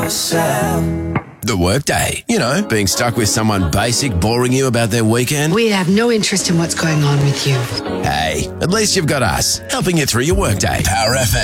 yourself. The Workday. You know, being stuck with someone basic boring you about their weekend. We have no interest in what's going on with you. Hey, at least you've got us, helping you through your workday. Power FM.